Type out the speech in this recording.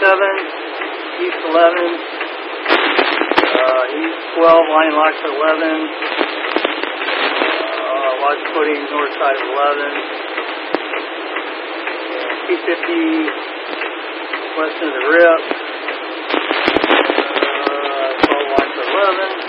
East 11. East 12, line locks at 11. Watch footing north side of 11. T50 west of the rip. 12 lines at 11.